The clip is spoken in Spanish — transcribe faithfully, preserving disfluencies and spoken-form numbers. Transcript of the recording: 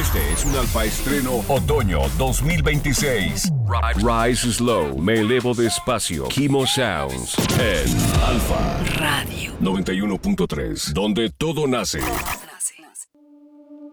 Este es un Alfa Estreno Otoño dos mil veintiséis. Rise Slow, me elevo despacio. Kimo Sounds en Alfa Radio noventa y uno punto tres, donde todo nace.